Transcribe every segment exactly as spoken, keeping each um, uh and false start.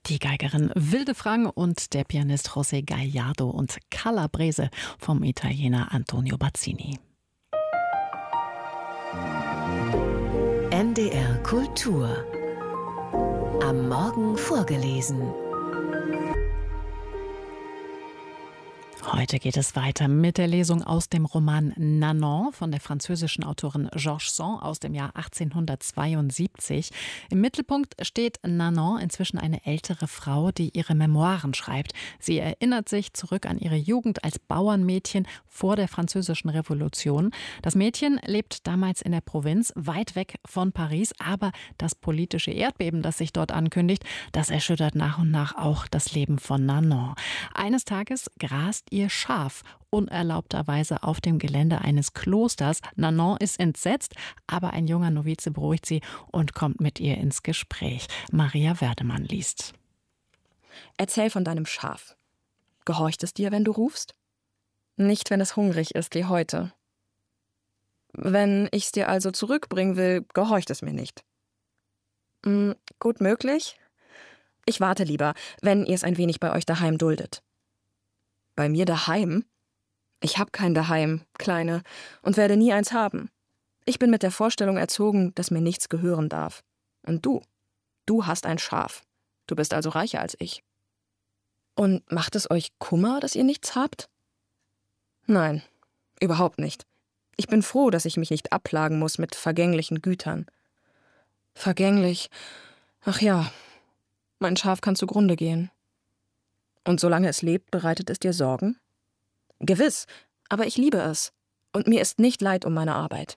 Die Geigerin Wilde Frang und der Pianist José Gallardo und Calabrese vom Italiener Antonio Bazzini. N D R Kultur. Am Morgen vorgelesen. Heute geht es weiter mit der Lesung aus dem Roman Nanon von der französischen Autorin Georges Sand aus dem Jahr achtzehnhundertzweiundsiebzig. Im Mittelpunkt steht Nanon, inzwischen eine ältere Frau, die ihre Memoiren schreibt. Sie erinnert sich zurück an ihre Jugend als Bauernmädchen vor der Französischen Revolution. Das Mädchen lebt damals in der Provinz, weit weg von Paris, aber das politische Erdbeben, das sich dort ankündigt, das erschüttert nach und nach auch das Leben von Nanon. Eines Tages grast ihr Schaf unerlaubterweise auf dem Gelände eines Klosters. Nanon ist entsetzt, aber ein junger Novize beruhigt sie und kommt mit ihr ins Gespräch. Maria Werdemann liest. Erzähl von deinem Schaf. Gehorcht es dir, wenn du rufst? Nicht, wenn es hungrig ist wie heute. Wenn ich's dir also zurückbringen will, gehorcht es mir nicht. Hm, gut möglich. Ich warte lieber, wenn ihr es ein wenig bei euch daheim duldet. Bei mir daheim? Ich hab kein Daheim, Kleine, und werde nie eins haben. Ich bin mit der Vorstellung erzogen, dass mir nichts gehören darf. Und du, du hast ein Schaf. Du bist also reicher als ich. Und macht es euch Kummer, dass ihr nichts habt? Nein, überhaupt nicht. Ich bin froh, dass ich mich nicht abplagen muss mit vergänglichen Gütern. Vergänglich? Ach ja, mein Schaf kann zugrunde gehen. Und solange es lebt, bereitet es dir Sorgen? Gewiss, aber ich liebe es. Und mir ist nicht leid um meine Arbeit.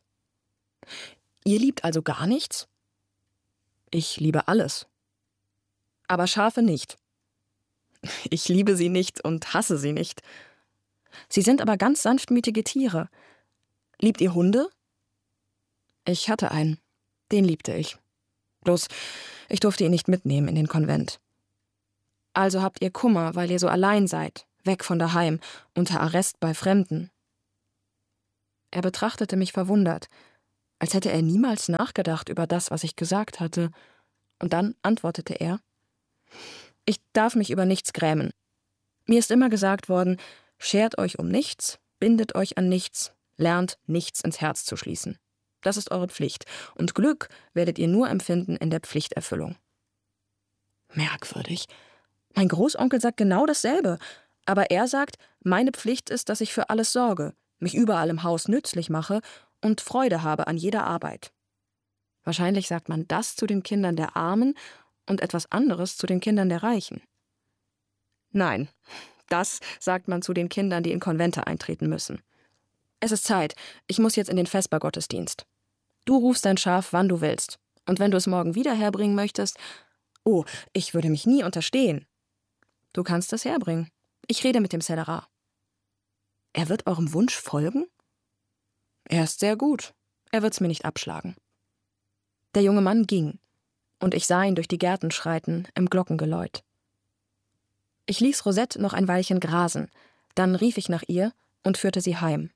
Ihr liebt also gar nichts? Ich liebe alles. Aber Schafe nicht. Ich liebe sie nicht und hasse sie nicht. Sie sind aber ganz sanftmütige Tiere. Liebt ihr Hunde? Ich hatte einen. Den liebte ich. Bloß, ich durfte ihn nicht mitnehmen in den Konvent. Also habt ihr Kummer, weil ihr so allein seid, weg von daheim, unter Arrest bei Fremden. Er betrachtete mich verwundert, als hätte er niemals nachgedacht über das, was ich gesagt hatte. Und dann antwortete er: Ich darf mich über nichts grämen. Mir ist immer gesagt worden, schert euch um nichts, bindet euch an nichts, lernt nichts ins Herz zu schließen. Das ist eure Pflicht. Und Glück werdet ihr nur empfinden in der Pflichterfüllung. Merkwürdig. Mein Großonkel sagt genau dasselbe, aber er sagt, meine Pflicht ist, dass ich für alles sorge, mich überall im Haus nützlich mache und Freude habe an jeder Arbeit. Wahrscheinlich sagt man das zu den Kindern der Armen und etwas anderes zu den Kindern der Reichen. Nein, das sagt man zu den Kindern, die in Konvente eintreten müssen. Es ist Zeit, ich muss jetzt in den Vespergottesdienst. Du rufst dein Schaf, wann du willst. Und wenn du es morgen wieder herbringen möchtest, oh, ich würde mich nie unterstehen. Du kannst es herbringen. Ich rede mit dem Cellerat. Er wird eurem Wunsch folgen? Er ist sehr gut. Er wird's mir nicht abschlagen. Der junge Mann ging, und ich sah ihn durch die Gärten schreiten, im Glockengeläut. Ich ließ Rosette noch ein Weilchen grasen, dann rief ich nach ihr und führte sie heim.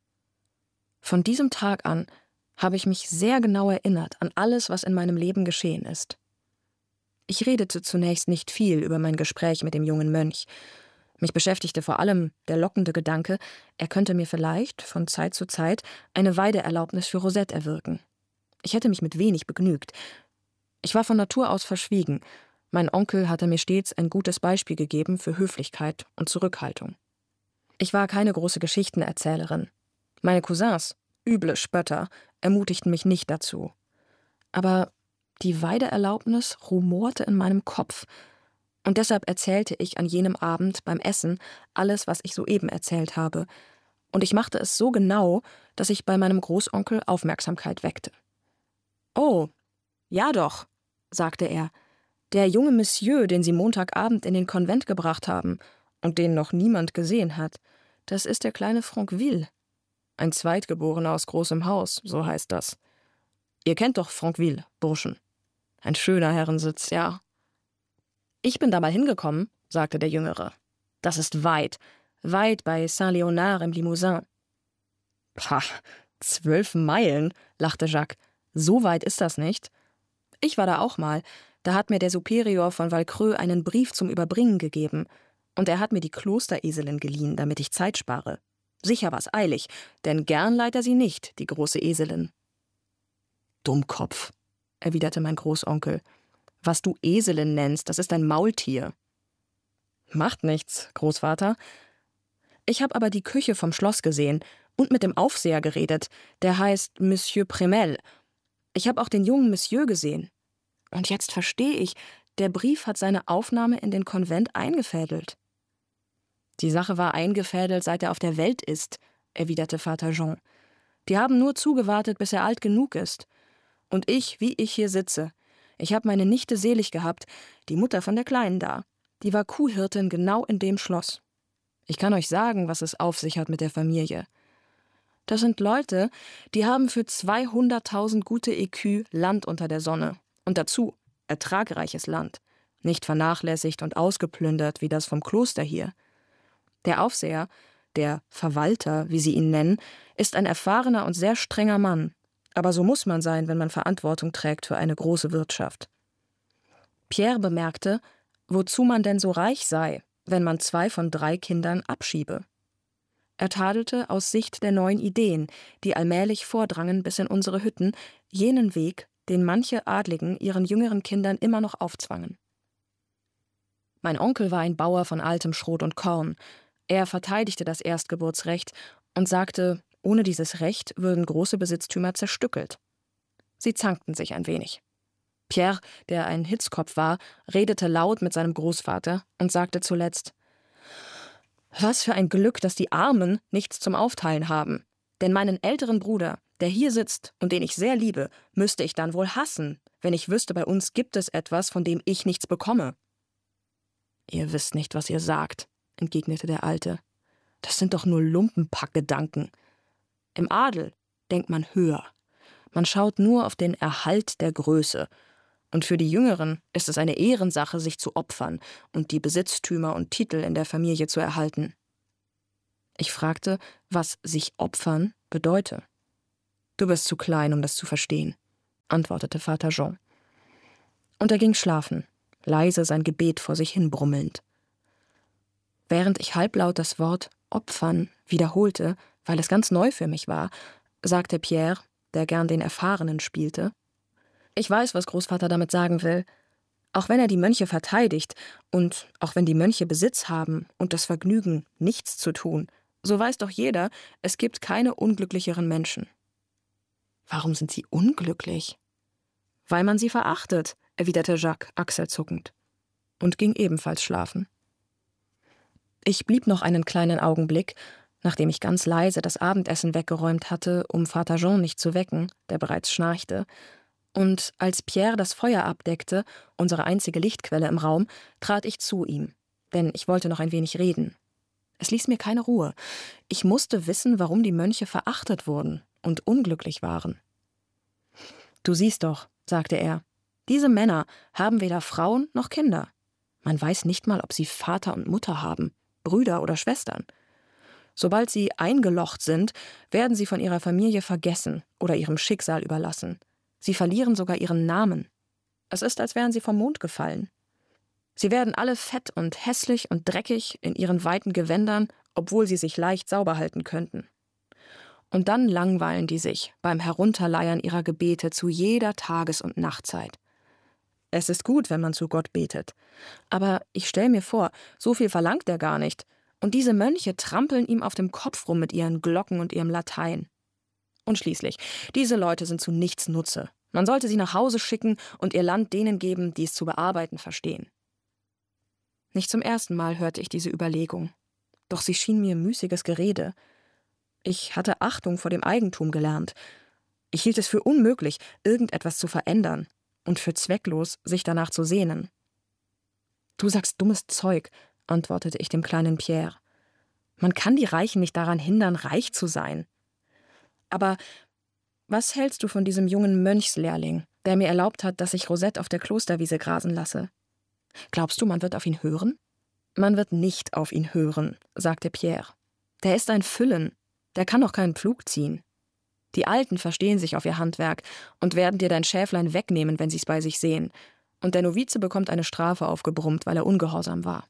Von diesem Tag an habe ich mich sehr genau erinnert an alles, was in meinem Leben geschehen ist. Ich redete zunächst nicht viel über mein Gespräch mit dem jungen Mönch. Mich beschäftigte vor allem der lockende Gedanke, er könnte mir vielleicht von Zeit zu Zeit eine Weideerlaubnis für Rosette erwirken. Ich hätte mich mit wenig begnügt. Ich war von Natur aus verschwiegen. Mein Onkel hatte mir stets ein gutes Beispiel gegeben für Höflichkeit und Zurückhaltung. Ich war keine große Geschichtenerzählerin. Meine Cousins, üble Spötter, ermutigten mich nicht dazu. Aber die Weideerlaubnis rumorte in meinem Kopf. Und deshalb erzählte ich an jenem Abend beim Essen alles, was ich soeben erzählt habe. Und ich machte es so genau, dass ich bei meinem Großonkel Aufmerksamkeit weckte. »Oh, ja doch«, sagte er, »der junge Monsieur, den Sie Montagabend in den Konvent gebracht haben und den noch niemand gesehen hat, das ist der kleine Franqueville. Ein Zweitgeborener aus großem Haus, so heißt das. Ihr kennt doch Franqueville, Burschen. Ein schöner Herrensitz, ja.« »Ich bin da mal hingekommen«, sagte der Jüngere. »Das ist weit, weit bei Saint-Léonard im Limousin.« »Pah, zwölf Meilen«, lachte Jacques. »So weit ist das nicht. Ich war da auch mal. Da hat mir der Superior von Valcreux einen Brief zum Überbringen gegeben. Und er hat mir die Klostereselin geliehen, damit ich Zeit spare. Sicher war's eilig, denn gern leiht er sie nicht, die große Eselin. Dummkopf, erwiderte mein Großonkel. Was du Eselin nennst, das ist ein Maultier. Macht nichts, Großvater. Ich habe aber die Küche vom Schloss gesehen und mit dem Aufseher geredet. Der heißt Monsieur Premel. Ich habe auch den jungen Monsieur gesehen. Und jetzt verstehe ich, der Brief hat seine Aufnahme in den Konvent eingefädelt. Die Sache war eingefädelt, seit er auf der Welt ist, erwiderte Vater Jean. Die haben nur zugewartet, bis er alt genug ist. Und ich, wie ich hier sitze, ich habe meine Nichte selig gehabt, die Mutter von der Kleinen da. Die war Kuhhirtin genau in dem Schloss. Ich kann euch sagen, was es auf sich hat mit der Familie. Das sind Leute, die haben für zweihunderttausend gute Écus Land unter der Sonne. Und dazu ertragreiches Land. Nicht vernachlässigt und ausgeplündert wie das vom Kloster hier. Der Aufseher, der Verwalter, wie sie ihn nennen, ist ein erfahrener und sehr strenger Mann. Aber so muss man sein, wenn man Verantwortung trägt für eine große Wirtschaft. Pierre bemerkte, wozu man denn so reich sei, wenn man zwei von drei Kindern abschiebe. Er tadelte aus Sicht der neuen Ideen, die allmählich vordrangen bis in unsere Hütten, jenen Weg, den manche Adligen ihren jüngeren Kindern immer noch aufzwangen. Mein Onkel war ein Bauer von altem Schrot und Korn. Er verteidigte das Erstgeburtsrecht und sagte, ohne dieses Recht würden große Besitztümer zerstückelt. Sie zankten sich ein wenig. Pierre, der ein Hitzkopf war, redete laut mit seinem Großvater und sagte zuletzt: »Was für ein Glück, dass die Armen nichts zum Aufteilen haben. Denn meinen älteren Bruder, der hier sitzt und den ich sehr liebe, müsste ich dann wohl hassen, wenn ich wüsste, bei uns gibt es etwas, von dem ich nichts bekomme.« »Ihr wisst nicht, was ihr sagt«, entgegnete der Alte. »Das sind doch nur Lumpenpackgedanken. Im Adel denkt man höher. Man schaut nur auf den Erhalt der Größe. Und für die Jüngeren ist es eine Ehrensache, sich zu opfern und die Besitztümer und Titel in der Familie zu erhalten.« Ich fragte, was sich opfern bedeute. »Du bist zu klein, um das zu verstehen«, antwortete Vater Jean. Und er ging schlafen, leise sein Gebet vor sich hin brummelnd. Während ich halblaut das Wort »opfern« wiederholte, weil es ganz neu für mich war, sagte Pierre, der gern den Erfahrenen spielte: »Ich weiß, was Großvater damit sagen will. Auch wenn er die Mönche verteidigt und auch wenn die Mönche Besitz haben und das Vergnügen, nichts zu tun, so weiß doch jeder, es gibt keine unglücklicheren Menschen.« »Warum sind sie unglücklich?« »Weil man sie verachtet«, erwiderte Jacques achselzuckend und ging ebenfalls schlafen. Ich blieb noch einen kleinen Augenblick, nachdem ich ganz leise das Abendessen weggeräumt hatte, um Vater Jean nicht zu wecken, der bereits schnarchte. Und als Pierre das Feuer abdeckte, unsere einzige Lichtquelle im Raum, trat ich zu ihm, denn ich wollte noch ein wenig reden. Es ließ mir keine Ruhe. Ich musste wissen, warum die Mönche verachtet wurden und unglücklich waren. »Du siehst doch«, sagte er, »diese Männer haben weder Frauen noch Kinder. Man weiß nicht mal, ob sie Vater und Mutter haben, Brüder oder Schwestern. Sobald sie eingelocht sind, werden sie von ihrer Familie vergessen oder ihrem Schicksal überlassen. Sie verlieren sogar ihren Namen. Es ist, als wären sie vom Mond gefallen. Sie werden alle fett und hässlich und dreckig in ihren weiten Gewändern, obwohl sie sich leicht sauber halten könnten. Und dann langweilen die sich beim Herunterleiern ihrer Gebete zu jeder Tages- und Nachtzeit. Es ist gut, wenn man zu Gott betet. Aber ich stelle mir vor, so viel verlangt er gar nicht. Und diese Mönche trampeln ihm auf dem Kopf rum mit ihren Glocken und ihrem Latein. Und schließlich, diese Leute sind zu nichts Nutze. Man sollte sie nach Hause schicken und ihr Land denen geben, die es zu bearbeiten verstehen.« Nicht zum ersten Mal hörte ich diese Überlegung. Doch sie schien mir müßiges Gerede. Ich hatte Achtung vor dem Eigentum gelernt. Ich hielt es für unmöglich, irgendetwas zu verändern und für zwecklos, sich danach zu sehnen. »Du sagst dummes Zeug«, antwortete ich dem kleinen Pierre. »Man kann die Reichen nicht daran hindern, reich zu sein. Aber was hältst du von diesem jungen Mönchslehrling, der mir erlaubt hat, dass ich Rosette auf der Klosterwiese grasen lasse? Glaubst du, man wird auf ihn hören?« »Man wird nicht auf ihn hören«, sagte Pierre. »Der ist ein Füllen, der kann doch keinen Pflug ziehen. Die Alten verstehen sich auf ihr Handwerk und werden dir dein Schäflein wegnehmen, wenn sie's bei sich sehen. und der Novize bekommt eine Strafe aufgebrummt, weil er ungehorsam war.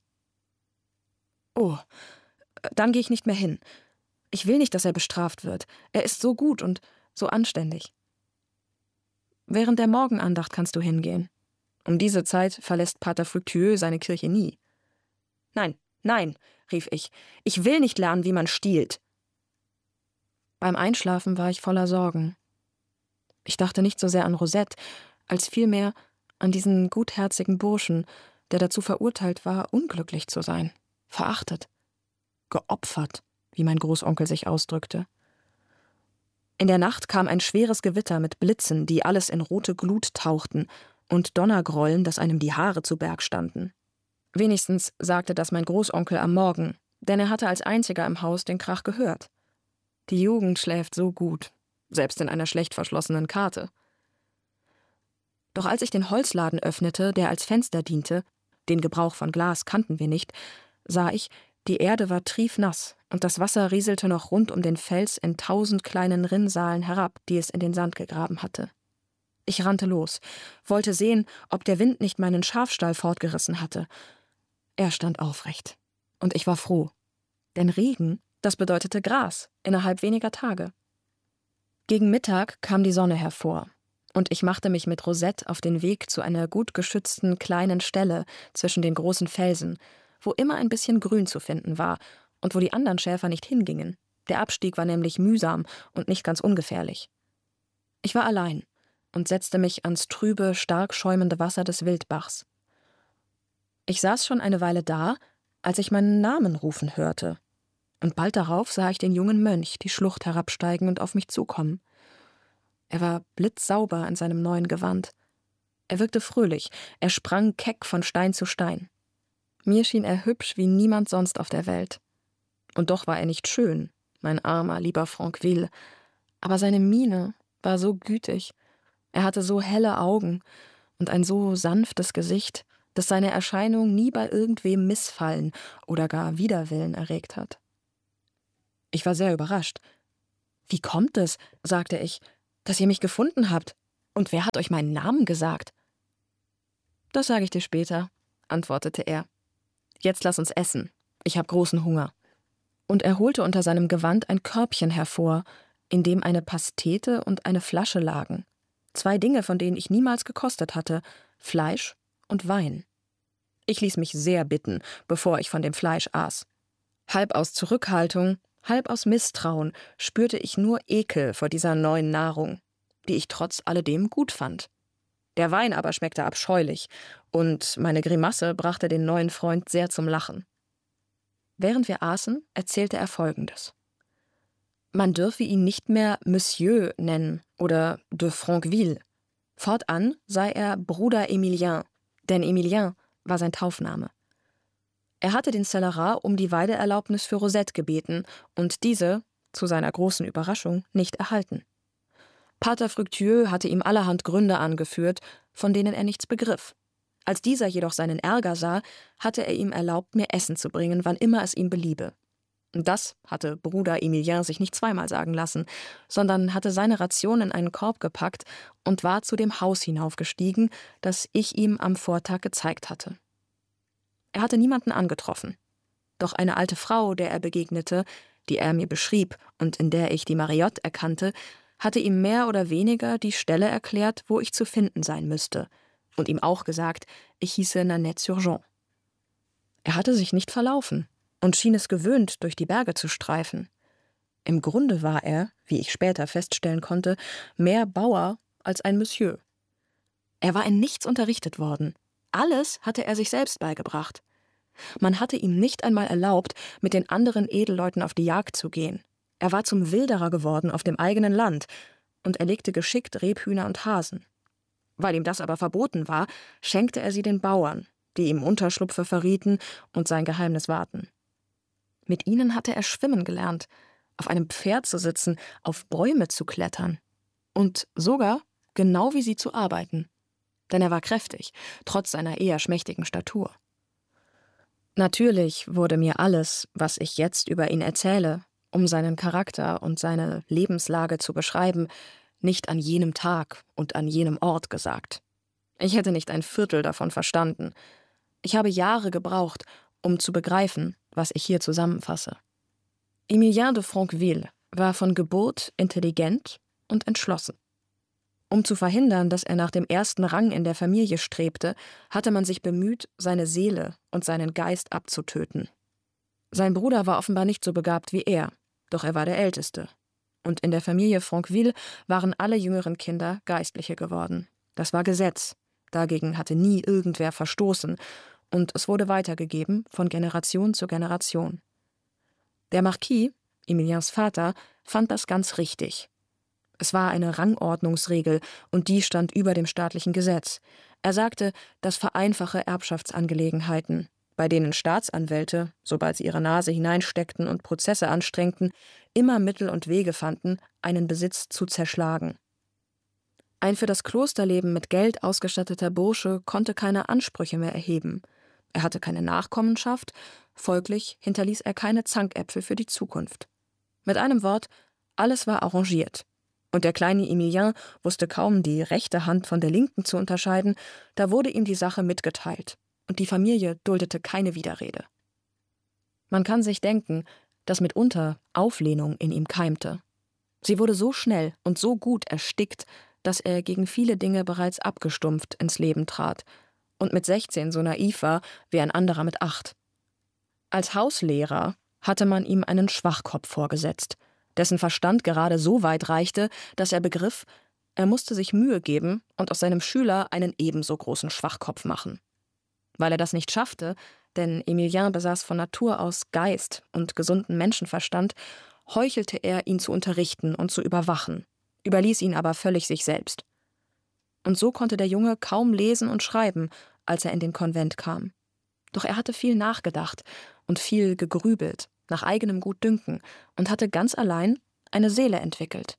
Oh, dann gehe ich nicht mehr hin. Ich will nicht, dass er bestraft wird. Er ist so gut und so anständig. Während der Morgenandacht kannst du hingehen. Um diese Zeit verlässt Pater Fructueux seine Kirche nie. Nein, nein, rief ich, ich will nicht lernen, wie man stiehlt. Beim Einschlafen war ich voller Sorgen. Ich dachte nicht so sehr an Rosette, als vielmehr an diesen gutherzigen Burschen, der dazu verurteilt war, unglücklich zu sein, verachtet, geopfert, wie mein Großonkel sich ausdrückte. In der Nacht kam ein schweres Gewitter mit Blitzen, die alles in rote Glut tauchten, und Donnergrollen, dass einem die Haare zu Berg standen. Wenigstens sagte das mein Großonkel am Morgen, denn er hatte als einziger im Haus den Krach gehört. Die Jugend schläft so gut, selbst in einer schlecht verschlossenen Karte. Doch als ich den Holzladen öffnete, der als Fenster diente, den Gebrauch von Glas kannten wir nicht, sah ich, die Erde war triefnass und das Wasser rieselte noch rund um den Fels in tausend kleinen Rinnsalen herab, die es in den Sand gegraben hatte. Ich rannte los, wollte sehen, ob der Wind nicht meinen Schafstall fortgerissen hatte. Er stand aufrecht, und ich war froh, denn Regen, das bedeutete Gras innerhalb weniger Tage. Gegen Mittag kam die Sonne hervor, und ich machte mich mit Rosette auf den Weg zu einer gut geschützten kleinen Stelle zwischen den großen Felsen, wo immer ein bisschen Grün zu finden war und wo die anderen Schäfer nicht hingingen. Der Abstieg war nämlich mühsam und nicht ganz ungefährlich. Ich war allein und setzte mich ans trübe, stark schäumende Wasser des Wildbachs. Ich saß schon eine Weile da, als ich meinen Namen rufen hörte, und bald darauf sah ich den jungen Mönch die Schlucht herabsteigen und auf mich zukommen. Er war blitzsauber in seinem neuen Gewand. Er wirkte fröhlich, er sprang keck von Stein zu Stein. Mir schien er hübsch wie niemand sonst auf der Welt. Und doch war er nicht schön, mein armer, lieber Franqueville, aber seine Miene war so gütig. Er hatte so helle Augen und ein so sanftes Gesicht, dass seine Erscheinung nie bei irgendwem Missfallen oder gar Widerwillen erregt hat. Ich war sehr überrascht. »Wie kommt es«, sagte ich, »dass ihr mich gefunden habt? Und wer hat euch meinen Namen gesagt?« »Das sage ich dir später«, antwortete er. »Jetzt lass uns essen. Ich habe großen Hunger.« Und er holte unter seinem Gewand ein Körbchen hervor, in dem eine Pastete und eine Flasche lagen. Zwei Dinge, von denen ich niemals gekostet hatte, Fleisch und Wein. Ich ließ mich sehr bitten, bevor ich von dem Fleisch aß. Halb aus Zurückhaltung, halb aus Misstrauen spürte ich nur Ekel vor dieser neuen Nahrung, die ich trotz alledem gut fand. Der Wein aber schmeckte abscheulich, und meine Grimasse brachte den neuen Freund sehr zum Lachen. Während wir aßen, erzählte er Folgendes. Man dürfe ihn nicht mehr Monsieur nennen oder de Franqueville. Fortan sei er Bruder Emilien, denn Emilien war sein Taufname. Er hatte den Cellarat um die Weideerlaubnis für Rosette gebeten und diese, zu seiner großen Überraschung, nicht erhalten. Pater Fructueux hatte ihm allerhand Gründe angeführt, von denen er nichts begriff. Als dieser jedoch seinen Ärger sah, hatte er ihm erlaubt, mir Essen zu bringen, wann immer es ihm beliebe. Das hatte Bruder Emilien sich nicht zweimal sagen lassen, sondern hatte seine Ration in einen Korb gepackt und war zu dem Haus hinaufgestiegen, das ich ihm am Vortag gezeigt hatte. Er hatte niemanden angetroffen. Doch eine alte Frau, der er begegnete, die er mir beschrieb und in der ich die Mariotte erkannte, hatte ihm mehr oder weniger die Stelle erklärt, wo ich zu finden sein müsste, und ihm auch gesagt, ich hieße Nanette-sur-Jonc. Er hatte sich nicht verlaufen und schien es gewöhnt, durch die Berge zu streifen. Im Grunde war er, wie ich später feststellen konnte, mehr Bauer als ein Monsieur. Er war in nichts unterrichtet worden. Alles hatte er sich selbst beigebracht. Man hatte ihm nicht einmal erlaubt, mit den anderen Edelleuten auf die Jagd zu gehen. Er war zum Wilderer geworden auf dem eigenen Land und erlegte geschickt Rebhühner und Hasen. Weil ihm das aber verboten war, schenkte er sie den Bauern, die ihm Unterschlupfe verrieten und sein Geheimnis wahrten. Mit ihnen hatte er schwimmen gelernt, auf einem Pferd zu sitzen, auf Bäume zu klettern und sogar genau wie sie zu arbeiten. Denn er war kräftig, trotz seiner eher schmächtigen Statur. Natürlich wurde mir alles, was ich jetzt über ihn erzähle, um seinen Charakter und seine Lebenslage zu beschreiben, nicht an jenem Tag und an jenem Ort gesagt. Ich hätte nicht ein Viertel davon verstanden. Ich habe Jahre gebraucht, um zu begreifen, was ich hier zusammenfasse. Emilien de Franqueville war von Geburt intelligent und entschlossen. Um zu verhindern, dass er nach dem ersten Rang in der Familie strebte, hatte man sich bemüht, seine Seele und seinen Geist abzutöten. Sein Bruder war offenbar nicht so begabt wie er, doch er war der Älteste. Und in der Familie Franqueville waren alle jüngeren Kinder Geistliche geworden. Das war Gesetz. Dagegen hatte nie irgendwer verstoßen, und es wurde weitergegeben von Generation zu Generation. Der Marquis, Emiliens Vater, fand das ganz richtig. Es war eine Rangordnungsregel, und die stand über dem staatlichen Gesetz. Er sagte, das vereinfache Erbschaftsangelegenheiten, bei denen Staatsanwälte, sobald sie ihre Nase hineinsteckten und Prozesse anstrengten, immer Mittel und Wege fanden, einen Besitz zu zerschlagen. Ein für das Klosterleben mit Geld ausgestatteter Bursche konnte keine Ansprüche mehr erheben. Er hatte keine Nachkommenschaft, folglich hinterließ er keine Zankäpfel für die Zukunft. Mit einem Wort, alles war arrangiert. Und der kleine Emilien wusste kaum, die rechte Hand von der linken zu unterscheiden, da wurde ihm die Sache mitgeteilt, und die Familie duldete keine Widerrede. Man kann sich denken, dass mitunter Auflehnung in ihm keimte. Sie wurde so schnell und so gut erstickt, dass er gegen viele Dinge bereits abgestumpft ins Leben trat und mit sechzehn so naiv war wie ein anderer mit acht. Als Hauslehrer hatte man ihm einen Schwachkopf vorgesetzt, dessen Verstand gerade so weit reichte, dass er begriff, er musste sich Mühe geben und aus seinem Schüler einen ebenso großen Schwachkopf machen. Weil er das nicht schaffte, denn Emilien besaß von Natur aus Geist und gesunden Menschenverstand, heuchelte er, ihn zu unterrichten und zu überwachen, überließ ihn aber völlig sich selbst. Und so konnte der Junge kaum lesen und schreiben, als er in den Konvent kam. Doch er hatte viel nachgedacht und viel gegrübelt, nach eigenem Gutdünken, und hatte ganz allein eine Seele entwickelt.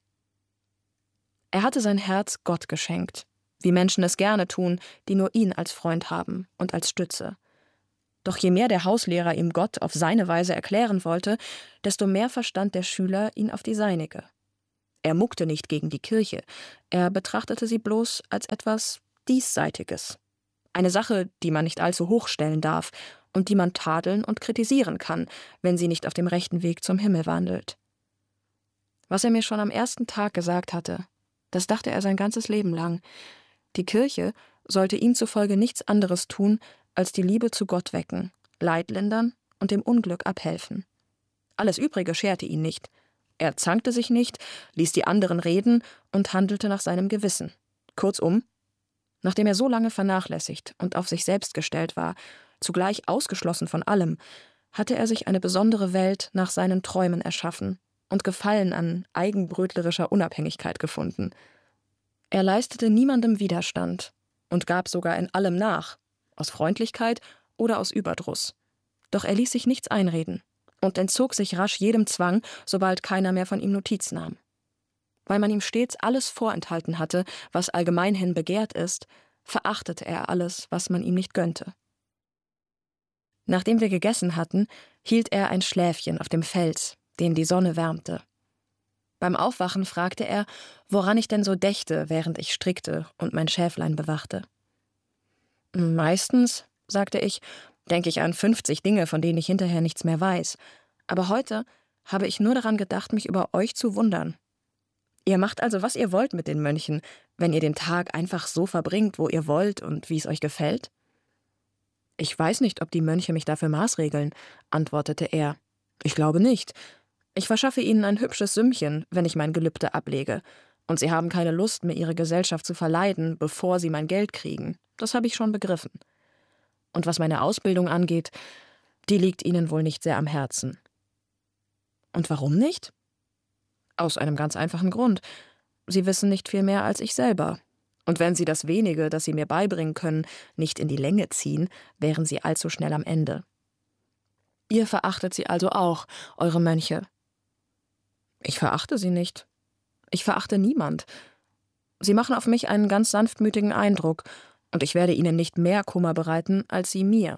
Er hatte sein Herz Gott geschenkt, wie Menschen es gerne tun, die nur ihn als Freund haben und als Stütze. Doch je mehr der Hauslehrer ihm Gott auf seine Weise erklären wollte, desto mehr verstand der Schüler ihn auf die seinige. Er muckte nicht gegen die Kirche, er betrachtete sie bloß als etwas Diesseitiges. Eine Sache, die man nicht allzu hoch stellen darf und die man tadeln und kritisieren kann, wenn sie nicht auf dem rechten Weg zum Himmel wandelt. Was er mir schon am ersten Tag gesagt hatte, das dachte er sein ganzes Leben lang. Die Kirche sollte ihm zufolge nichts anderes tun, als die Liebe zu Gott wecken, Leid lindern und dem Unglück abhelfen. Alles Übrige scherte ihn nicht. Er zankte sich nicht, ließ die anderen reden und handelte nach seinem Gewissen. Kurzum, nachdem er so lange vernachlässigt und auf sich selbst gestellt war, zugleich ausgeschlossen von allem, hatte er sich eine besondere Welt nach seinen Träumen erschaffen und Gefallen an eigenbrötlerischer Unabhängigkeit gefunden. Er leistete niemandem Widerstand und gab sogar in allem nach, aus Freundlichkeit oder aus Überdruss. Doch er ließ sich nichts einreden und entzog sich rasch jedem Zwang, sobald keiner mehr von ihm Notiz nahm. Weil man ihm stets alles vorenthalten hatte, was allgemeinhin begehrt ist, verachtete er alles, was man ihm nicht gönnte. Nachdem wir gegessen hatten, hielt er ein Schläfchen auf dem Fels, den die Sonne wärmte. Beim Aufwachen fragte er, woran ich denn so dächte, während ich strickte und mein Schäflein bewachte. Meistens, sagte ich, denke ich an fünfzig Dinge, von denen ich hinterher nichts mehr weiß. Aber heute habe ich nur daran gedacht, mich über euch zu wundern. Ihr macht also, was ihr wollt mit den Mönchen, wenn ihr den Tag einfach so verbringt, wo ihr wollt und wie es euch gefällt? Ich weiß nicht, ob die Mönche mich dafür maßregeln, antwortete er. Ich glaube nicht. Ich verschaffe ihnen ein hübsches Sümmchen, wenn ich mein Gelübde ablege. Und sie haben keine Lust, mir ihre Gesellschaft zu verleiden, bevor sie mein Geld kriegen. Das habe ich schon begriffen. Und was meine Ausbildung angeht, die liegt ihnen wohl nicht sehr am Herzen. Und warum nicht? Aus einem ganz einfachen Grund. Sie wissen nicht viel mehr als ich selber. Und wenn sie das wenige, das sie mir beibringen können, nicht in die Länge ziehen, wären sie allzu schnell am Ende. Ihr verachtet sie also auch, eure Mönche. Ich verachte sie nicht. Ich verachte niemand. Sie machen auf mich einen ganz sanftmütigen Eindruck, und ich werde ihnen nicht mehr Kummer bereiten, als sie mir.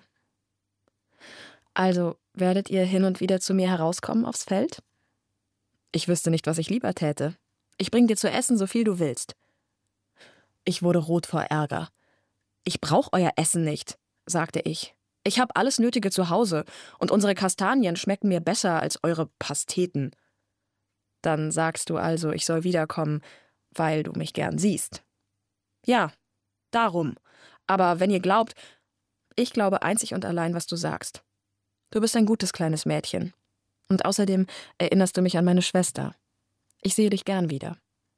Also werdet ihr hin und wieder zu mir herauskommen aufs Feld? Ich wüsste nicht, was ich lieber täte. Ich bring dir zu essen, so viel du willst. Ich wurde rot vor Ärger. »Ich brauche euer Essen nicht«, sagte ich. »Ich habe alles Nötige zu Hause und unsere Kastanien schmecken mir besser als eure Pasteten.« »Dann sagst du also, ich soll wiederkommen, weil du mich gern siehst.« »Ja, darum. Aber wenn ihr glaubt, ich glaube einzig und allein, was du sagst. Du bist ein gutes kleines Mädchen. Und außerdem erinnerst du mich an meine Schwester. Ich sehe dich gern wieder.«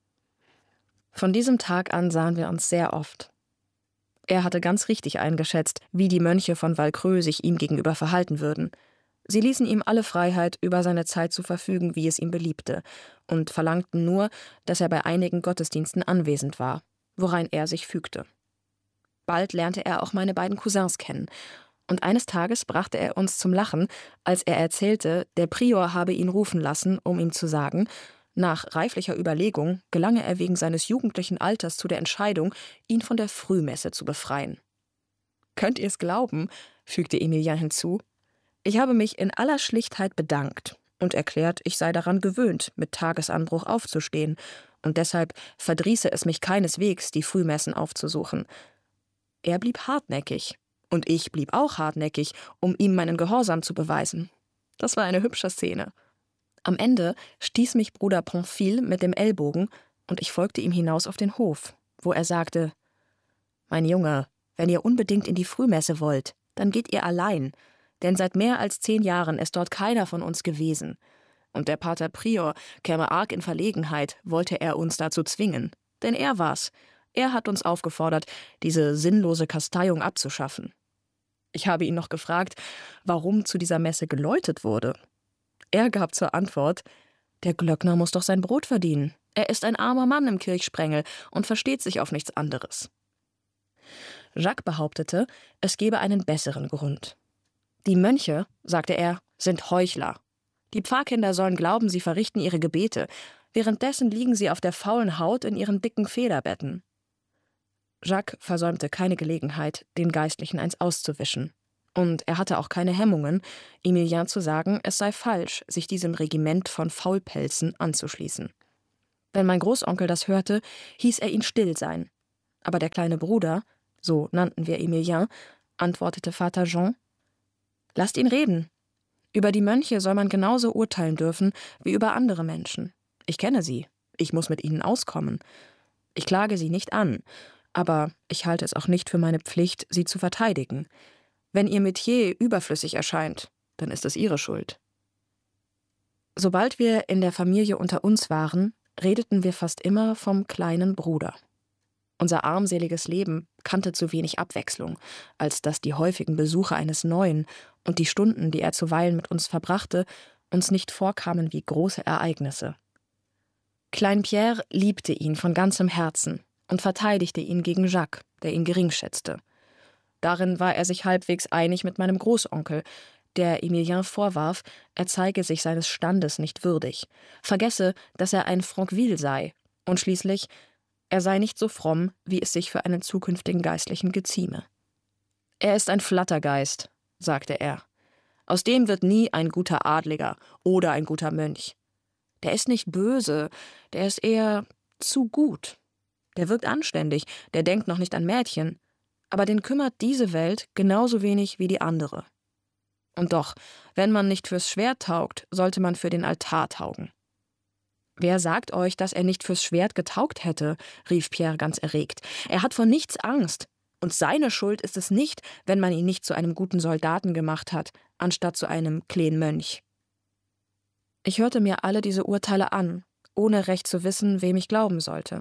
Von diesem Tag an sahen wir uns sehr oft. Er hatte ganz richtig eingeschätzt, wie die Mönche von Valcreux sich ihm gegenüber verhalten würden. Sie ließen ihm alle Freiheit, über seine Zeit zu verfügen, wie es ihm beliebte, und verlangten nur, dass er bei einigen Gottesdiensten anwesend war, worein er sich fügte. Bald lernte er auch meine beiden Cousins kennen, und eines Tages brachte er uns zum Lachen, als er erzählte, der Prior habe ihn rufen lassen, um ihm zu sagen, nach reiflicher Überlegung gelange er wegen seines jugendlichen Alters zu der Entscheidung, ihn von der Frühmesse zu befreien. »Könnt ihr es glauben«, fügte Emilien hinzu, »ich habe mich in aller Schlichtheit bedankt und erklärt, ich sei daran gewöhnt, mit Tagesanbruch aufzustehen, und deshalb verdrieße es mich keineswegs, die Frühmessen aufzusuchen. Er blieb hartnäckig, und ich blieb auch hartnäckig, um ihm meinen Gehorsam zu beweisen. Das war eine hübsche Szene. Am Ende stieß mich Bruder Pamphile mit dem Ellbogen, und ich folgte ihm hinaus auf den Hof, wo er sagte, »Mein Junge, wenn ihr unbedingt in die Frühmesse wollt, dann geht ihr allein, denn seit mehr als zehn Jahren ist dort keiner von uns gewesen. Und der Pater Prior käme arg in Verlegenheit, wollte er uns dazu zwingen. Denn er war's. Er hat uns aufgefordert, diese sinnlose Kasteiung abzuschaffen.« Ich habe ihn noch gefragt, warum zu dieser Messe geläutet wurde. Er gab zur Antwort, »Der Glöckner muss doch sein Brot verdienen. Er ist ein armer Mann im Kirchsprengel und versteht sich auf nichts anderes.« Jacques behauptete, es gebe einen besseren Grund. »Die Mönche«, sagte er, »sind Heuchler. Die Pfarrkinder sollen glauben, sie verrichten ihre Gebete. Währenddessen liegen sie auf der faulen Haut in ihren dicken Federbetten.« Jacques versäumte keine Gelegenheit, den Geistlichen eins auszuwischen. Und er hatte auch keine Hemmungen, Emilien zu sagen, es sei falsch, sich diesem Regiment von Faulpelzen anzuschließen. Wenn mein Großonkel das hörte, hieß er ihn still sein. Aber der kleine Bruder, so nannten wir Emilien, antwortete Vater Jean, »Lasst ihn reden. Über die Mönche soll man genauso urteilen dürfen wie über andere Menschen. Ich kenne sie, ich muss mit ihnen auskommen. Ich klage sie nicht an, aber ich halte es auch nicht für meine Pflicht, sie zu verteidigen. Wenn ihr Metier überflüssig erscheint, dann ist es ihre Schuld.« Sobald wir in der Familie unter uns waren, redeten wir fast immer vom kleinen Bruder. Unser armseliges Leben kannte zu wenig Abwechslung, als dass die häufigen Besuche eines Neuen und die Stunden, die er zuweilen mit uns verbrachte, uns nicht vorkamen wie große Ereignisse. Klein Pierre liebte ihn von ganzem Herzen und verteidigte ihn gegen Jacques, der ihn geringschätzte. Darin war er sich halbwegs einig mit meinem Großonkel, der Emilien vorwarf, er zeige sich seines Standes nicht würdig, vergesse, dass er ein Franqueville sei und schließlich, er sei nicht so fromm, wie es sich für einen zukünftigen Geistlichen gezieme. »Er ist ein Flattergeist«, sagte er. »Aus dem wird nie ein guter Adliger oder ein guter Mönch. Der ist nicht böse, der ist eher zu gut. Der wirkt anständig, der denkt noch nicht an Mädchen, aber den kümmert diese Welt genauso wenig wie die andere. Und doch, wenn man nicht fürs Schwert taugt, sollte man für den Altar taugen.« »Wer sagt euch, dass er nicht fürs Schwert getaugt hätte?« rief Pierre ganz erregt. »Er hat vor nichts Angst. Und seine Schuld ist es nicht, wenn man ihn nicht zu einem guten Soldaten gemacht hat, anstatt zu einem kleinen Mönch.« Ich hörte mir alle diese Urteile an, ohne recht zu wissen, wem ich glauben sollte.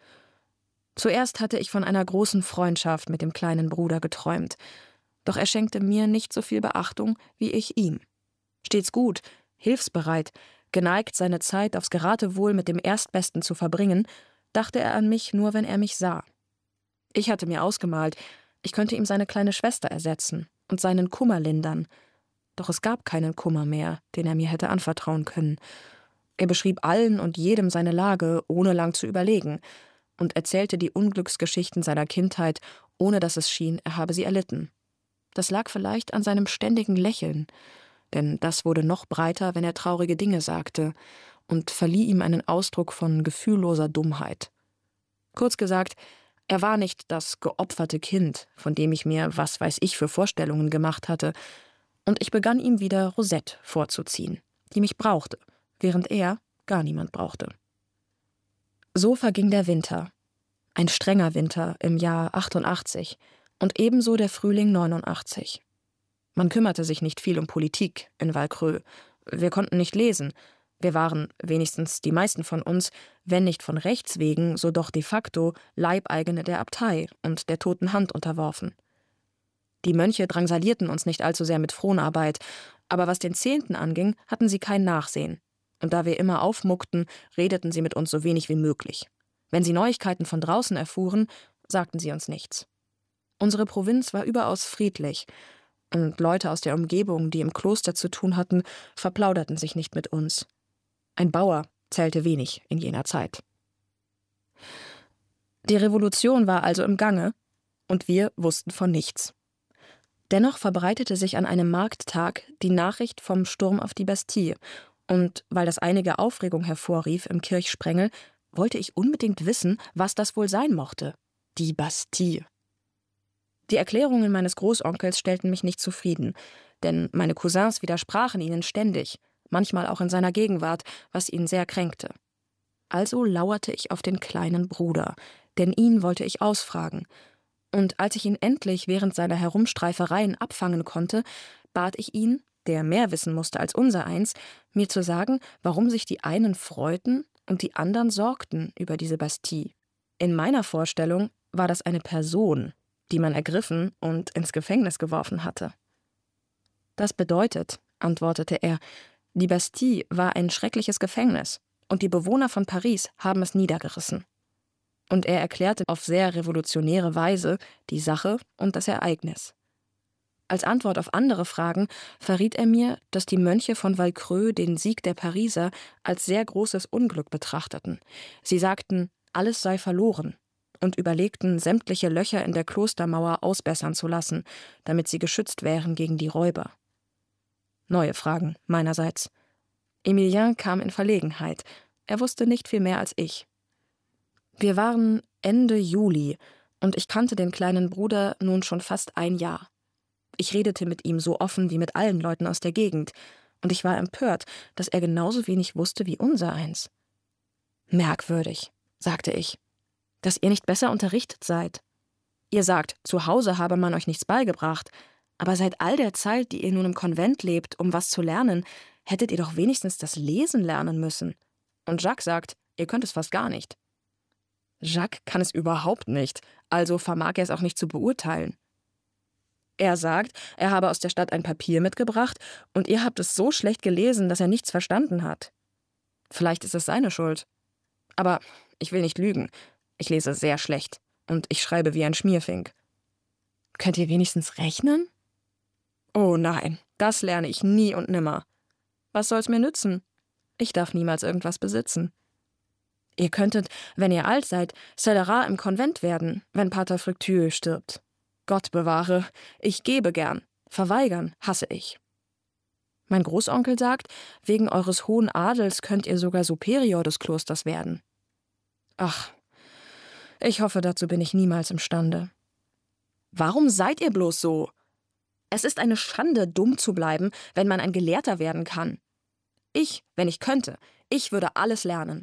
Zuerst hatte ich von einer großen Freundschaft mit dem kleinen Bruder geträumt, doch er schenkte mir nicht so viel Beachtung wie ich ihm. Stets gut, hilfsbereit, geneigt, seine Zeit aufs Geratewohl mit dem Erstbesten zu verbringen, dachte er an mich nur, wenn er mich sah. Ich hatte mir ausgemalt, ich könnte ihm seine kleine Schwester ersetzen und seinen Kummer lindern. Doch es gab keinen Kummer mehr, den er mir hätte anvertrauen können. Er beschrieb allen und jedem seine Lage, ohne lang zu überlegen, und erzählte die Unglücksgeschichten seiner Kindheit, ohne dass es schien, er habe sie erlitten. Das lag vielleicht an seinem ständigen Lächeln, denn das wurde noch breiter, wenn er traurige Dinge sagte, und verlieh ihm einen Ausdruck von gefühlloser Dummheit. Kurz gesagt, Er war nicht das geopferte Kind, von dem ich mir was weiß ich für Vorstellungen gemacht hatte, und ich begann ihm wieder Rosette vorzuziehen, die mich brauchte, während er gar niemand brauchte. So verging der Winter, ein strenger Winter im Jahr achtundachtzig und ebenso der Frühling neunundachtzig. Man kümmerte sich nicht viel um Politik in Valcreux. Wir konnten nicht lesen. Wir waren, wenigstens die meisten von uns, wenn nicht von Rechts wegen, so doch de facto Leibeigene der Abtei und der Toten Hand unterworfen. Die Mönche drangsalierten uns nicht allzu sehr mit Fronarbeit, aber was den Zehnten anging, hatten sie kein Nachsehen. Und da wir immer aufmuckten, redeten sie mit uns so wenig wie möglich. Wenn sie Neuigkeiten von draußen erfuhren, sagten sie uns nichts. Unsere Provinz war überaus friedlich, und Leute aus der Umgebung, die im Kloster zu tun hatten, verplauderten sich nicht mit uns. Ein Bauer zählte wenig in jener Zeit. Die Revolution war also im Gange, und wir wussten von nichts. Dennoch verbreitete sich an einem Markttag die Nachricht vom Sturm auf die Bastille, und weil das einige Aufregung hervorrief im Kirchsprengel, wollte ich unbedingt wissen, was das wohl sein mochte. Die Bastille. Die Erklärungen meines Großonkels stellten mich nicht zufrieden, denn meine Cousins widersprachen ihnen ständig, manchmal auch in seiner Gegenwart, was ihn sehr kränkte. Also lauerte ich auf den kleinen Bruder, denn ihn wollte ich ausfragen. Und als ich ihn endlich während seiner Herumstreifereien abfangen konnte, bat ich ihn, der mehr wissen musste als unsereins, mir zu sagen, warum sich die einen freuten und die anderen sorgten über diese Bastille. In meiner Vorstellung war das eine Person, die man ergriffen und ins Gefängnis geworfen hatte. Das bedeutet, antwortete er, die Bastille war ein schreckliches Gefängnis und die Bewohner von Paris haben es niedergerissen. Und er erklärte auf sehr revolutionäre Weise die Sache und das Ereignis. Als Antwort auf andere Fragen verriet er mir, dass die Mönche von Valcreux den Sieg der Pariser als sehr großes Unglück betrachteten. Sie sagten, alles sei verloren und überlegten, sämtliche Löcher in der Klostermauer ausbessern zu lassen, damit sie geschützt wären gegen die Räuber. Neue Fragen meinerseits. Emilien kam in Verlegenheit. Er wusste nicht viel mehr als ich. Wir waren Ende Juli und ich kannte den kleinen Bruder nun schon fast ein Jahr. Ich redete mit ihm so offen wie mit allen Leuten aus der Gegend, und ich war empört, dass er genauso wenig wusste wie unsereins. Merkwürdig, sagte ich, dass ihr nicht besser unterrichtet seid. Ihr sagt, zu Hause habe man euch nichts beigebracht, aber seit all der Zeit, die ihr nun im Konvent lebt, um was zu lernen, hättet ihr doch wenigstens das Lesen lernen müssen. Und Jacques sagt, ihr könnt es fast gar nicht. Jacques kann es überhaupt nicht, also vermag er es auch nicht zu beurteilen. Er sagt, er habe aus der Stadt ein Papier mitgebracht und ihr habt es so schlecht gelesen, dass er nichts verstanden hat. Vielleicht ist es seine Schuld. Aber ich will nicht lügen. Ich lese sehr schlecht und ich schreibe wie ein Schmierfink. Könnt ihr wenigstens rechnen? Oh nein, das lerne ich nie und nimmer. Was soll's mir nützen? Ich darf niemals irgendwas besitzen. Ihr könntet, wenn ihr alt seid, Scélérat im Konvent werden, wenn Pater Fructueux stirbt. Gott bewahre, ich gebe gern, verweigern hasse ich. Mein Großonkel sagt, wegen eures hohen Adels könnt ihr sogar Superior des Klosters werden. Ach, ich hoffe, dazu bin ich niemals imstande. Warum seid ihr bloß so? Es ist eine Schande, dumm zu bleiben, wenn man ein Gelehrter werden kann. Ich, wenn ich könnte, ich würde alles lernen.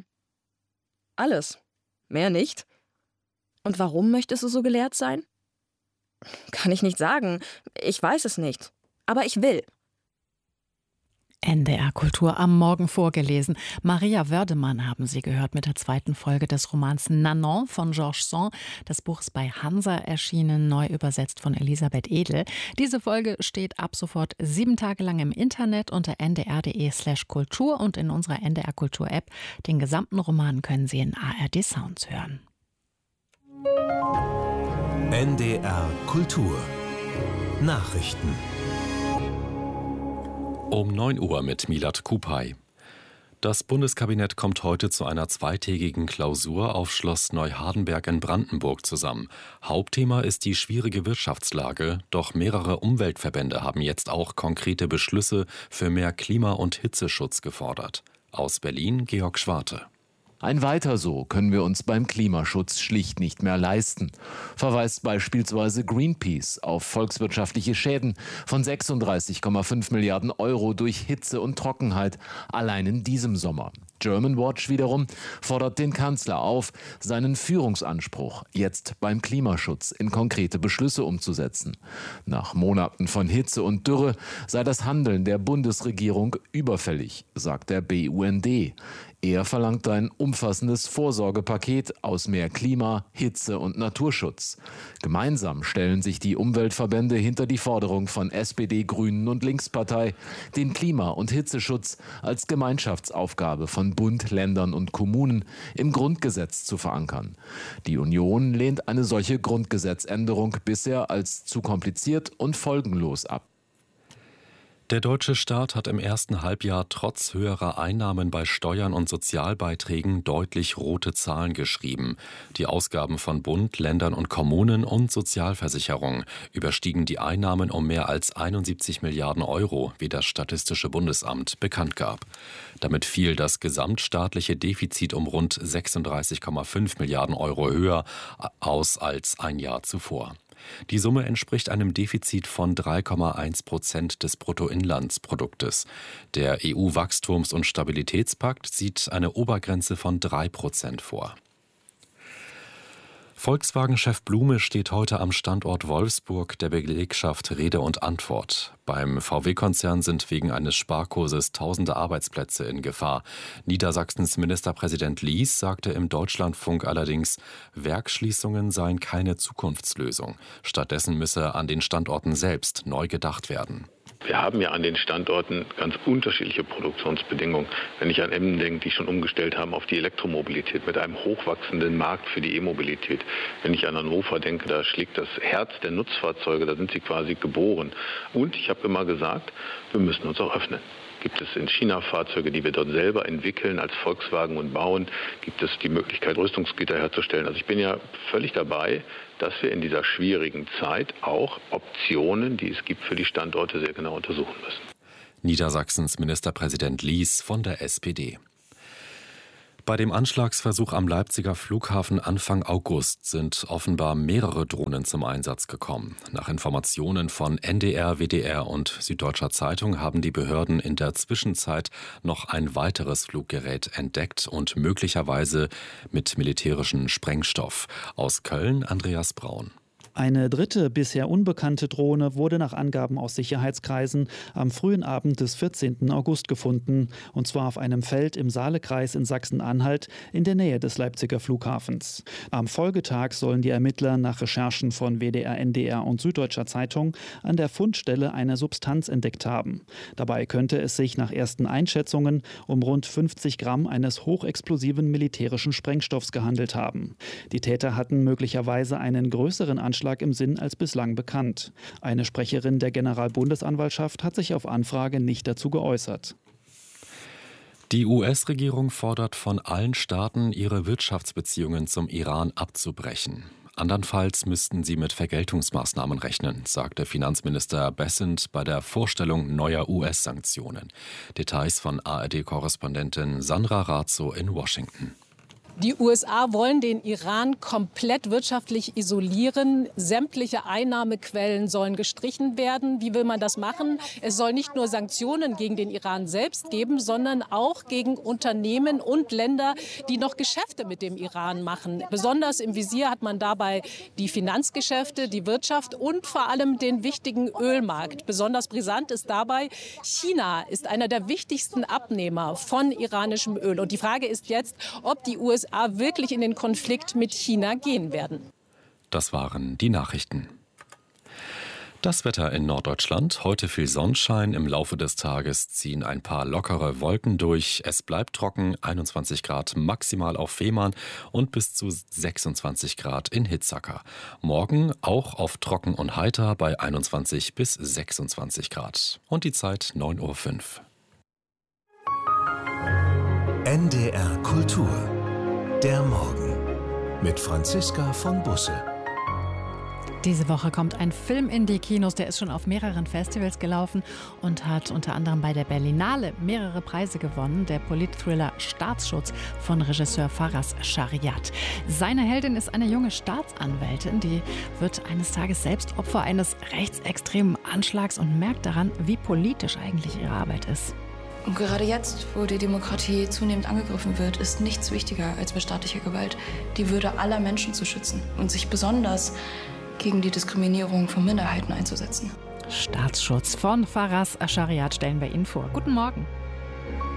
Alles? Mehr nicht? Und warum möchtest du so gelehrt sein? Kann ich nicht sagen. Ich weiß es nicht. Aber ich will. N D R Kultur am Morgen vorgelesen. Maria Wördemann haben Sie gehört mit der zweiten Folge des Romans Nanon von Georges Sand. Das Buch ist bei Hansa erschienen, neu übersetzt von Elisabeth Edel. Diese Folge steht ab sofort sieben Tage lang im Internet unter n d r punkt d e slash kultur und in unserer N D R Kultur App. Den gesamten Roman können Sie in A R D Sounds hören. N D R Kultur Nachrichten um neun Uhr mit Milad Kupay. Das Bundeskabinett kommt heute zu einer zweitägigen Klausur auf Schloss Neuhardenberg in Brandenburg zusammen. Hauptthema ist die schwierige Wirtschaftslage, doch mehrere Umweltverbände haben jetzt auch konkrete Beschlüsse für mehr Klima- und Hitzeschutz gefordert. Aus Berlin Georg Schwarte. Ein Weiter so können wir uns beim Klimaschutz schlicht nicht mehr leisten, verweist beispielsweise Greenpeace auf volkswirtschaftliche Schäden von sechsunddreißig Komma fünf Milliarden Euro durch Hitze und Trockenheit allein in diesem Sommer. Germanwatch wiederum fordert den Kanzler auf, seinen Führungsanspruch jetzt beim Klimaschutz in konkrete Beschlüsse umzusetzen. Nach Monaten von Hitze und Dürre sei das Handeln der Bundesregierung überfällig, sagt der B U N D. Er verlangt ein umfassendes Vorsorgepaket aus mehr Klima, Hitze und Naturschutz. Gemeinsam stellen sich die Umweltverbände hinter die Forderung von S P D, Grünen und Linkspartei, den Klima- und Hitzeschutz als Gemeinschaftsaufgabe von Bund, Ländern und Kommunen im Grundgesetz zu verankern. Die Union lehnt eine solche Grundgesetzänderung bisher als zu kompliziert und folgenlos ab. Der deutsche Staat hat im ersten Halbjahr trotz höherer Einnahmen bei Steuern und Sozialbeiträgen deutlich rote Zahlen geschrieben. Die Ausgaben von Bund, Ländern und Kommunen und Sozialversicherung überstiegen die Einnahmen um mehr als einundsiebzig Milliarden Euro, wie das Statistische Bundesamt bekannt gab. Damit fiel das gesamtstaatliche Defizit um rund sechsunddreißig Komma fünf Milliarden Euro höher aus als ein Jahr zuvor. Die Summe entspricht einem Defizit von drei Komma eins Prozent des Bruttoinlandsproduktes. Der E U-Wachstums- und Stabilitätspakt sieht eine Obergrenze von drei Prozent vor. Volkswagen-Chef Blume steht heute am Standort Wolfsburg der Belegschaft Rede und Antwort. Beim V W-Konzern sind wegen eines Sparkurses tausende Arbeitsplätze in Gefahr. Niedersachsens Ministerpräsident Lies sagte im Deutschlandfunk allerdings, Werksschließungen seien keine Zukunftslösung. Stattdessen müsse an den Standorten selbst neu gedacht werden. Wir haben ja an den Standorten ganz unterschiedliche Produktionsbedingungen. Wenn ich an Emden denke, die schon umgestellt haben auf die Elektromobilität mit einem hochwachsenden Markt für die E-Mobilität. Wenn ich an Hannover denke, da schlägt das Herz der Nutzfahrzeuge, da sind sie quasi geboren. Und ich habe immer gesagt, wir müssen uns auch öffnen. Gibt es in China Fahrzeuge, die wir dort selber entwickeln als Volkswagen und bauen? Gibt es die Möglichkeit, Rüstungsgitter herzustellen? Also ich bin ja völlig dabei, dass wir in dieser schwierigen Zeit auch Optionen, die es gibt für die Standorte, sehr genau untersuchen müssen. Niedersachsens Ministerpräsident Lies von der S P D. Bei dem Anschlagsversuch am Leipziger Flughafen Anfang August sind offenbar mehrere Drohnen zum Einsatz gekommen. Nach Informationen von N D R, W D R und Süddeutscher Zeitung haben die Behörden in der Zwischenzeit noch ein weiteres Fluggerät entdeckt und möglicherweise mit militärischem Sprengstoff. Aus Köln Andreas Braun. Eine dritte, bisher unbekannte Drohne wurde nach Angaben aus Sicherheitskreisen am frühen Abend des vierzehnten August gefunden, und zwar auf einem Feld im Saalekreis in Sachsen-Anhalt in der Nähe des Leipziger Flughafens. Am Folgetag sollen die Ermittler nach Recherchen von W D R, N D R und Süddeutscher Zeitung an der Fundstelle eine Substanz entdeckt haben. Dabei könnte es sich nach ersten Einschätzungen um rund fünfzig Gramm eines hochexplosiven militärischen Sprengstoffs gehandelt haben. Die Täter hatten möglicherweise einen größeren Anschlag im Sinn als bislang bekannt. Eine Sprecherin der Generalbundesanwaltschaft hat sich auf Anfrage nicht dazu geäußert. Die U S-Regierung fordert von allen Staaten, ihre Wirtschaftsbeziehungen zum Iran abzubrechen. Andernfalls müssten sie mit Vergeltungsmaßnahmen rechnen, sagte Finanzminister Bessent bei der Vorstellung neuer U S-Sanktionen. Details von A R D-Korrespondentin Sandra Razzo in Washington. Die U S A wollen den Iran komplett wirtschaftlich isolieren. Sämtliche Einnahmequellen sollen gestrichen werden. Wie will man das machen? Es soll nicht nur Sanktionen gegen den Iran selbst geben, sondern auch gegen Unternehmen und Länder, die noch Geschäfte mit dem Iran machen. Besonders im Visier hat man dabei die Finanzgeschäfte, die Wirtschaft und vor allem den wichtigen Ölmarkt. Besonders brisant ist dabei, China ist einer der wichtigsten Abnehmer von iranischem Öl. Und die Frage ist jetzt, ob die U S A wirklich in den Konflikt mit China gehen werden. Das waren die Nachrichten. Das Wetter in Norddeutschland. Heute viel Sonnenschein. Im Laufe des Tages ziehen ein paar lockere Wolken durch. Es bleibt trocken. einundzwanzig Grad maximal auf Fehmarn und bis zu sechsundzwanzig Grad in Hitzacker. Morgen auch auf trocken und heiter bei einundzwanzig bis sechsundzwanzig Grad. Und die Zeit neun Uhr fünf. N D R Kultur. Der Morgen mit Franziska von Busse. Diese Woche kommt ein Film in die Kinos, der ist schon auf mehreren Festivals gelaufen und hat unter anderem bei der Berlinale mehrere Preise gewonnen. Der Politthriller Staatsschutz von Regisseur Faraz Shariat. Seine Heldin ist eine junge Staatsanwältin, die wird eines Tages selbst Opfer eines rechtsextremen Anschlags und merkt daran, wie politisch eigentlich ihre Arbeit ist. Und gerade jetzt, wo die Demokratie zunehmend angegriffen wird, ist nichts wichtiger als bei staatlicher Gewalt, die Würde aller Menschen zu schützen und sich besonders gegen die Diskriminierung von Minderheiten einzusetzen. Staatsschutz von Faraz Shariat stellen wir Ihnen vor. Guten Morgen.